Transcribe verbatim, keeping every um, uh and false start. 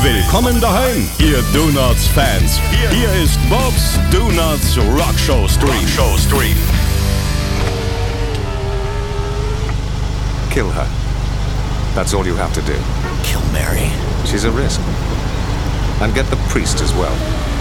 Willkommen daheim, ihr Donuts-Fans. Hier ist Bob's Donuts Rockshow Stream. Rockshow Stream. Kill her. That's all you have to do. Kill Mary. She's a risk. And get the priest as well.